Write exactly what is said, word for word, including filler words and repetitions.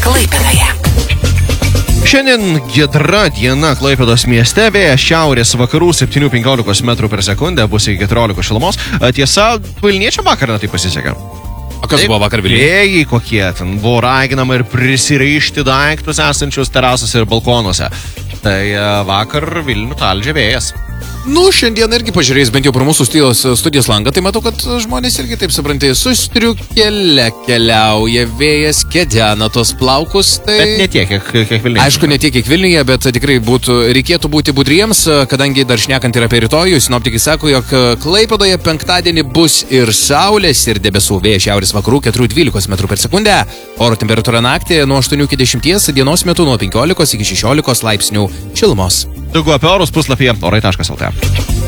Klaipėdoje. Šiandien giedra diena Klaipėdos mieste, vėjas šiaurės vakarų septynių penkiolikos metrų per sekundę, bus iki keturiolikos šilumos. Tiesa, Vilniečiam vakar tai pasisekė. O kas buvo vakar Vilniuje? Vėjai kokie, ten buvo raginama ir prisirišti daiktus esančius terasose ir balkonuose. Tai vakar Vilnių talžė vėjas. Nu, šiandien irgi pažiūrėjus bent jau pro mūsų studijos, studijos langą, tai matau, kad žmonės irgi taip suprantai, su striukėle keliauja, vėjas kedena tos plaukus. Tai... Bet ne tiek, kiek, kiek Vilniuje. Aišku, ne tiek, kiek Vilniuje, bet tikrai būtų, reikėtų būti budriems, kadangi dar šnekant ir apie rytojų, sinoptikai sako, jog Klaipėdoje penktadienį bus ir saulės, ir debesų, vėjas šiaurės vakarų keturių dvylikos metrų per sekundę, oro temperatūra naktį nuo aštuonių iki dešimties, dienos metu nuo penkiolikos iki šešiolikos laipsnių šilumos. Daugiau apie orus puslapyje orai taškas lt.